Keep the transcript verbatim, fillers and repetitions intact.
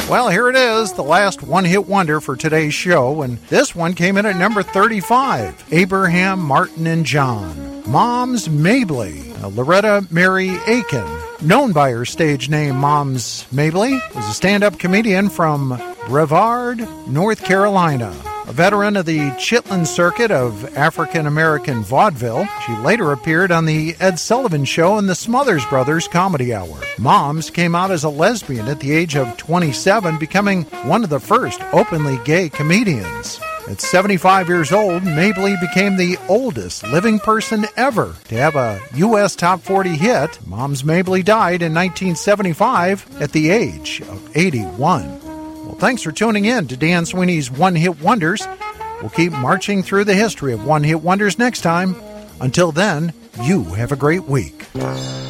Well, here it is, the last one-hit wonder for today's show, and this one came in at number thirty-five, Abraham Martin and John. Moms Mabley, Loretta Mary Aiken, known by her stage name Moms Mabley, was a stand-up comedian from Brevard, North Carolina. A veteran of the Chitlin circuit of African-American vaudeville, she later appeared on the Ed Sullivan Show and the Smothers Brothers Comedy Hour. Moms came out as a lesbian at the age of twenty-seven, becoming one of the first openly gay comedians. At seventy-five years old, Mabley became the oldest living person ever to have a U S Top forty hit. Moms Mabley died in nineteen seventy-five at the age of eighty-one. Well, thanks for tuning in to Dan Sweeney's One Hit Wonders. We'll keep marching through the history of One Hit Wonders next time. Until then, you have a great week.